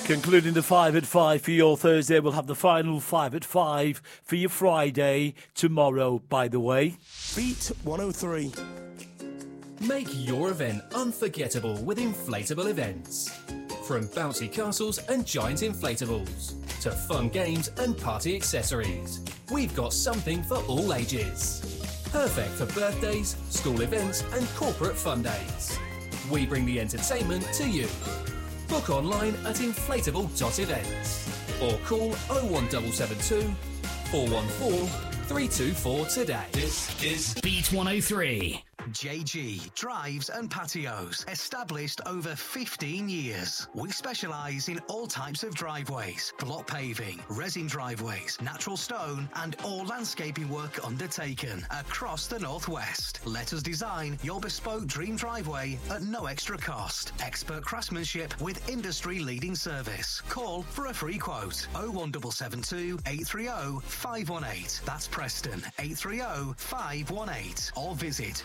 Concluding the 5 at 5 for your Thursday, we'll have the final 5 at 5 for your Friday tomorrow, by the way. Beat 103. Make your event unforgettable with inflatable events. From bouncy castles and giant inflatables to fun games and party accessories, we've got something for all ages. Perfect for birthdays, school events and corporate fun days. We bring the entertainment to you. Book online at inflatable.events or call 01772 414 324 today. This is Beat 103. JG Drives and Patios, established over 15 years. We specialise in all types of driveways, block paving, resin driveways, natural stone and all landscaping work undertaken across the Northwest. Let us design your bespoke dream driveway at no extra cost. Expert craftsmanship with industry leading service. Call for a free quote 01772 830 518. That's Preston 830 518 or visit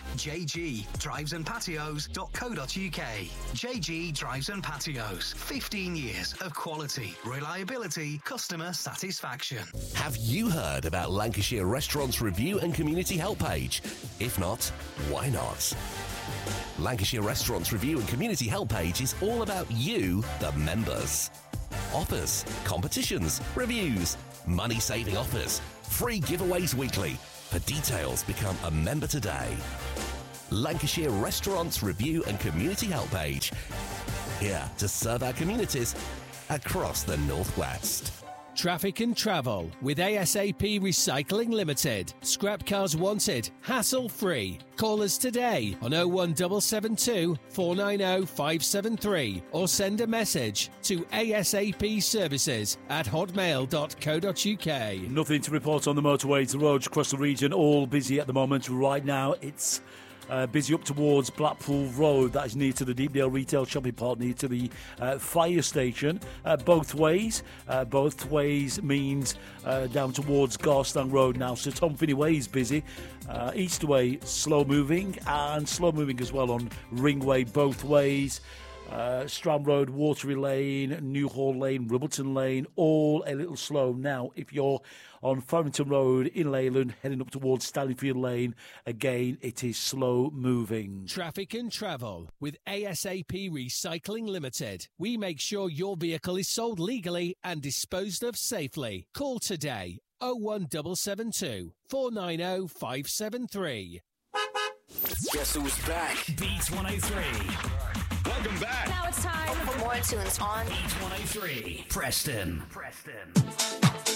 jgdrivesandpatios.co.uk. JG Drives and Patios. 15 years of quality, reliability, customer satisfaction. Have you heard about Lancashire Restaurants Review and Community Help page? If not, why not? Lancashire Restaurants Review and Community Help page is all about you, the members. Offers, competitions, reviews, money-saving offers, free giveaways weekly. For details, become a member today. Lancashire Restaurants Review and Community Help page. Here to serve our communities across the Northwest. Traffic and travel with ASAP Recycling Limited. Scrap cars wanted, hassle-free. Call us today on 01772 490 573 or send a message to asapservices@hotmail.co.uk. Nothing to report on the motorways. The roads across the region all busy at the moment. Right now, it's busy up towards Blackpool Road. That is near to the Deepdale Retail Shopping Park, near to the fire station. Both ways. Both ways means down towards Garstang Road now. So Tom Finney Way is busy. East Way, slow moving. And slow moving as well on Ringway, both ways. Strand Road, Watery Lane, Newhall Lane, Rubbleton Lane, all a little slow. Now, if you're on Farrington Road in Leyland, heading up towards Stanleyfield Lane, again, it is slow moving. Traffic and travel with ASAP Recycling Limited. We make sure your vehicle is sold legally and disposed of safely. Call today 01772 490 573. Guess who's back? Beat 103. Welcome back. Now it's time for more tunes on Beat 103. Preston.